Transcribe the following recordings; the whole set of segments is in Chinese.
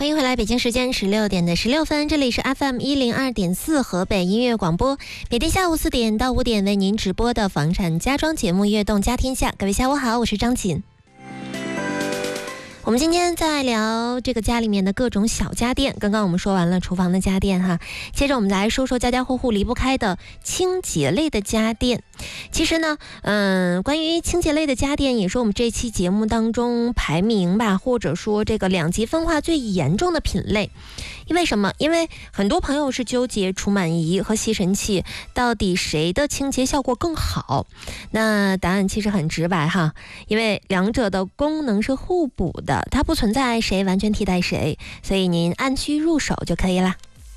欢迎回来，北京时间16点16分，这里是 FM102.4 河北音乐广播，每天下午4点到5点为您直播的房产家装节目《悦动家天下》。各位下午好，我是张锦。我们今天在聊这个家里面的各种小家电，刚刚我们说完了厨房的家电哈，接着我们来说说家家户户离不开的清洁类的家电。其实呢，关于清洁类的家电也是我们这期节目当中排名吧，或者说这个两极分化最严重的品类。因为什么？因为很多朋友是纠结除螨仪和吸尘器到底谁的清洁效果更好。那答案其实很直白哈，因为两者的功能是互补的，它不存在谁完全替代谁，所以您按需入手就可以啦。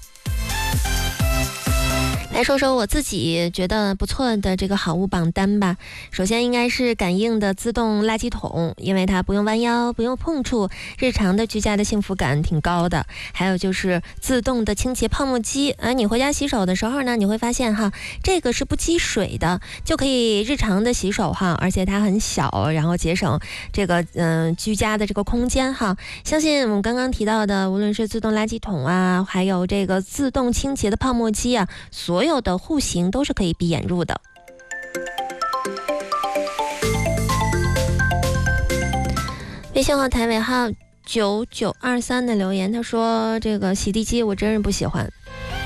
来说说我自己觉得不错的这个好物榜单吧。首先应该是感应的自动垃圾桶，因为它不用弯腰，不用碰触，日常的居家的幸福感挺高的。还有就是自动的清洁泡沫机，你回家洗手的时候呢，你会发现哈，这个是不积水的，就可以日常的洗手哈，而且它很小，然后节省这个居家的这个空间哈。相信我们刚刚提到的，无论是自动垃圾桶啊，还有这个自动清洁的泡沫机啊，所有的户型都是可以闭眼入的。微信号台尾号9923的留言，他说这个洗地机我真是不喜欢。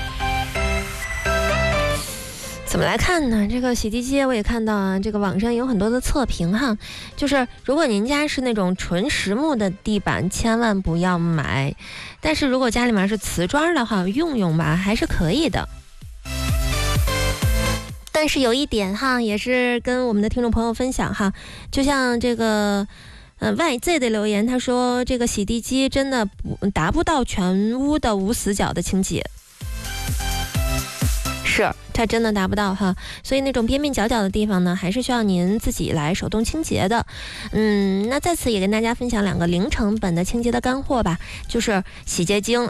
怎么来看呢？这个洗地机我也看到啊，这个网上有很多的测评哈，就是如果您家是那种纯实木的地板，千万不要买。但是如果家里面是瓷砖的话，用用吧，还是可以的。但是有一点哈，也是跟我们的听众朋友分享哈，就像这个YZ 的留言，他说这个洗地机真的达不到全屋的无死角的清洁。是，它真的达不到哈，所以那种边边角角的地方呢，还是需要您自己来手动清洁的。那在此也跟大家分享2个零成本的清洁的干货吧，就是洗洁精